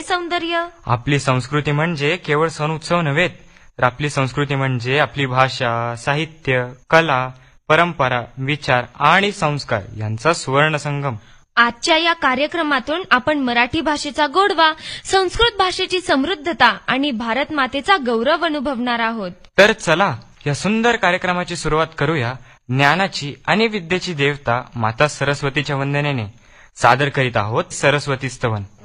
सौंदर्य. आपली संस्कृती म्हणजे केवळ सण उत्सव नव्हेत, तर आपली संस्कृती म्हणजे आपली भाषा, साहित्य, कला, परंपरा, विचार आणि संस्कार यांचा सुवर्ण संगम. आजच्या या कार्यक्रमातून आपण मराठी भाषेचा गोडवा, संस्कृत भाषेची समृद्धता आणि भारत मातेचा गौरव अनुभवणार आहोत. तर चला या सुंदर कार्यक्रमाची सुरुवात करूया ज्ञानाची आणि विद्येची देवता माता सरस्वतीच्या वंदनेने. सादर करीत आहोत सरस्वती स्तवन.